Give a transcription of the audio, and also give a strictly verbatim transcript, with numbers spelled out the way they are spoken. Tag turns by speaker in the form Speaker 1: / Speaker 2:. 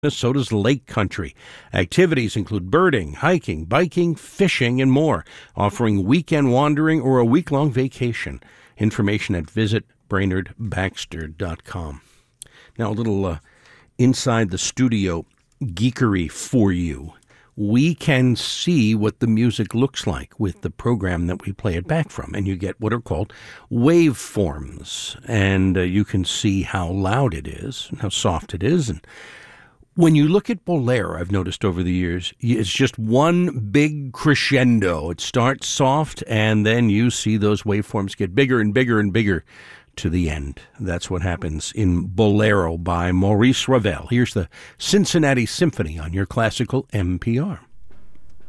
Speaker 1: Minnesota's lake country. Activities include birding, hiking, biking, fishing, and more, offering weekend wandering or a week-long vacation. Information at visit brainerd baxter dot com. Now, a little uh, inside the studio geekery for you. We can see what the music looks like with the program that we play it back from, and you get what are called waveforms, and uh, you can see how loud it is and how soft it is. And when you look at Bolero, I've noticed over the years, it's just one big crescendo. It starts soft, and then you see those waveforms get bigger and bigger and bigger to the end. That's what happens in Bolero by Maurice Ravel. Here's the Cincinnati Symphony on your classical N P R.